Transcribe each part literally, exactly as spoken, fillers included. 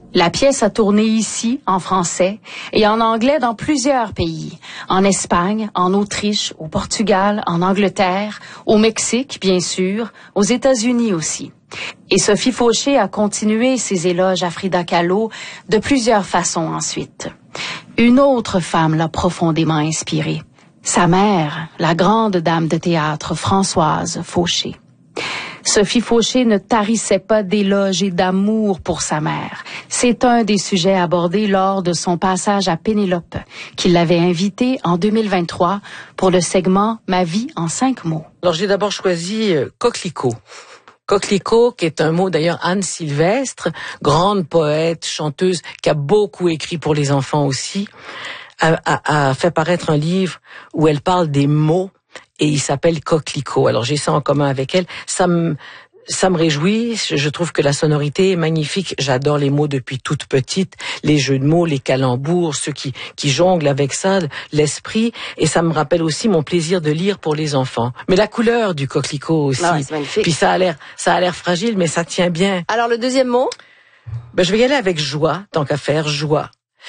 La pièce a tourné ici, en français, et en anglais dans plusieurs pays. En Espagne, en Autriche, au Portugal, en Angleterre, au Mexique, bien sûr, aux États-Unis aussi. Et Sophie Fauché a continué ses éloges à Frida Kahlo de plusieurs façons ensuite. Une autre femme l'a profondément inspirée. Sa mère, la grande dame de théâtre Françoise Fauché. Sophie Fauché ne tarissait pas d'éloges et d'amour pour sa mère. C'est un des sujets abordés lors de son passage à Pénélope, qui l'avait invitée en deux mille vingt-trois pour le segment « Ma vie en cinq mots ». Alors j'ai d'abord choisi euh, coquelicot. Coquelicot, qui est un mot d'ailleurs Anne Sylvestre, grande poète, chanteuse, qui a beaucoup écrit pour les enfants aussi, a, a, a fait paraître un livre où elle parle des mots. Et il s'appelle Coquelicot. Alors j'ai ça en commun avec elle. Ça me, ça me réjouit. Je trouve que la sonorité est magnifique. J'adore les mots depuis toute petite, les jeux de mots, les calembours, ceux qui, qui jonglent avec ça, l'esprit. Et ça me rappelle aussi mon plaisir de lire pour les enfants. Mais la couleur du coquelicot aussi. Ah ouais, c'est magnifique. Puis ça a l'air, ça a l'air fragile, mais ça tient bien. Alors le deuxième mot? Ben je vais y aller avec joie, tant qu'à faire, joie.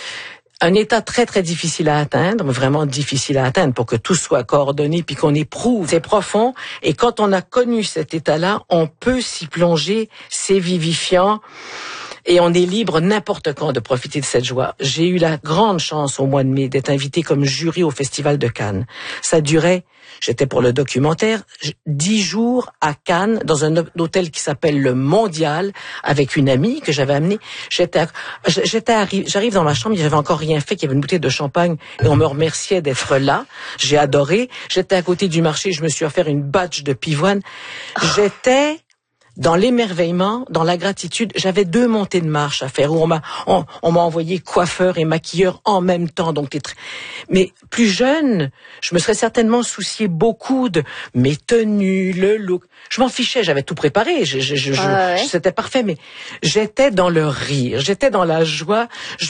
Un état très très difficile à atteindre, vraiment difficile à atteindre pour que tout soit coordonné puis qu'on éprouve. C'est profond et quand on a connu cet état-là, on peut s'y plonger, c'est vivifiant et on est libre n'importe quand de profiter de cette joie. J'ai eu la grande chance au mois de mai d'être invité comme jury au Festival de Cannes. Ça durait, j'étais pour le documentaire, dix jours à Cannes dans un hôtel qui s'appelle le Mondial avec une amie que j'avais amenée. J'étais, j'étais arrivé, j'arrive dans ma chambre, il n'y avait encore rien fait, qu'il y avait une bouteille de champagne et on me remerciait d'être là. J'ai adoré. J'étais à côté du marché, je me suis offert une batch de pivoine. J'étais dans l'émerveillement, dans la gratitude. J'avais deux montées de marche à faire où on m'a, on, on m'a envoyé coiffeur et maquilleur en même temps. Donc, t'es très... Mais plus jeune, je me serais certainement soucié beaucoup de mes tenues, le look. Je m'en fichais, j'avais tout préparé. Je, je, je, ah ouais. je, c'était parfait, mais j'étais dans le rire, j'étais dans la joie. Je